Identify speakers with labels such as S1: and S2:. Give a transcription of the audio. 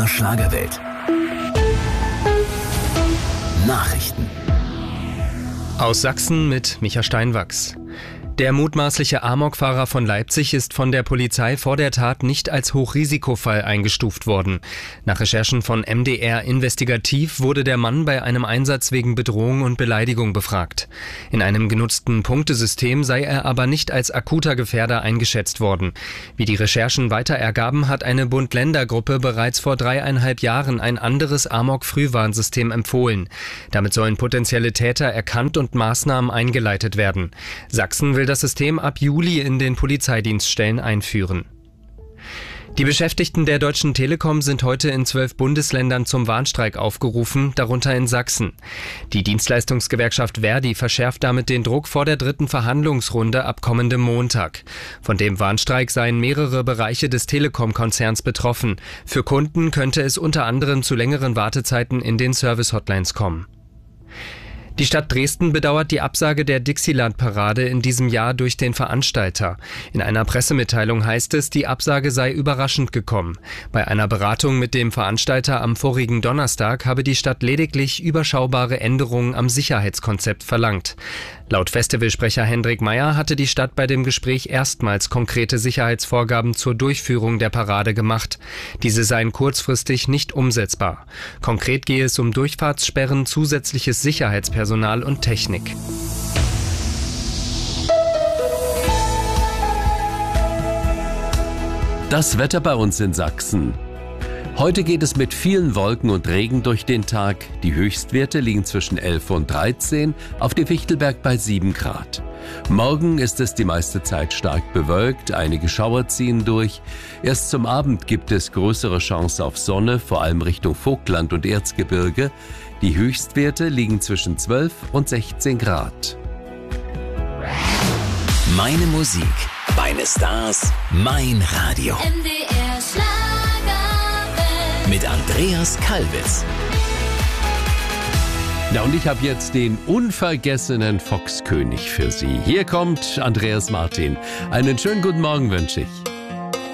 S1: MDR Schlagerwelt. Nachrichten.
S2: Aus Sachsen mit Micha Steinwachs. Der mutmaßliche Amokfahrer von Leipzig ist von der Polizei vor der Tat nicht als Hochrisikofall eingestuft worden. Nach Recherchen von MDR Investigativ wurde der Mann bei einem Einsatz wegen Bedrohung und Beleidigung befragt. In einem genutzten Punktesystem sei er aber nicht als akuter Gefährder eingeschätzt worden. Wie die Recherchen weiter ergaben, hat eine Bund-Länder-Gruppe bereits vor 3,5 Jahren ein anderes Amok-Frühwarnsystem empfohlen. Damit sollen potenzielle Täter erkannt und Maßnahmen eingeleitet werden. Sachsen will das System ab Juli in den Polizeidienststellen einführen. Die Beschäftigten der Deutschen Telekom sind heute in 12 Bundesländern zum Warnstreik aufgerufen, darunter in Sachsen. Die Dienstleistungsgewerkschaft Verdi verschärft damit den Druck vor der 3. Verhandlungsrunde ab kommendem Montag. Von dem Warnstreik seien mehrere Bereiche des Telekom-Konzerns betroffen. Für Kunden könnte es unter anderem zu längeren Wartezeiten in den Service-Hotlines kommen. Die Stadt Dresden bedauert die Absage der Dixieland-Parade in diesem Jahr durch den Veranstalter. In einer Pressemitteilung heißt es, die Absage sei überraschend gekommen. Bei einer Beratung mit dem Veranstalter am vorigen Donnerstag habe die Stadt lediglich überschaubare Änderungen am Sicherheitskonzept verlangt. Laut Festivalsprecher Hendrik Meyer hatte die Stadt bei dem Gespräch erstmals konkrete Sicherheitsvorgaben zur Durchführung der Parade gemacht. Diese seien kurzfristig nicht umsetzbar. Konkret gehe es um Durchfahrtssperren, zusätzliches Sicherheitspersonal und Technik.
S3: Das Wetter bei uns in Sachsen. Heute geht es mit vielen Wolken und Regen durch den Tag. Die Höchstwerte liegen zwischen 11 und 13, auf dem Fichtelberg bei 7 Grad. Morgen ist es die meiste Zeit stark bewölkt, einige Schauer ziehen durch. Erst zum Abend gibt es größere Chance auf Sonne, vor allem Richtung Vogtland und Erzgebirge. Die Höchstwerte liegen zwischen 12 und 16 Grad.
S1: Meine Musik, meine Stars, mein Radio.
S4: MDR Schlagerwelt.
S1: Mit Andreas Kalbitz.
S3: Ja, und ich habe jetzt den unvergessenen Foxkönig für Sie. Hier kommt Andreas Martin. Einen schönen guten Morgen wünsche ich.